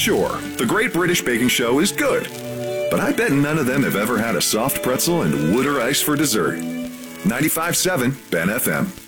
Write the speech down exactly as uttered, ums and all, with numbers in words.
Sure, the Great British Baking Show is good, but I bet none of them have ever had a soft pretzel and water ice for dessert. ninety-five point seven Ben F M.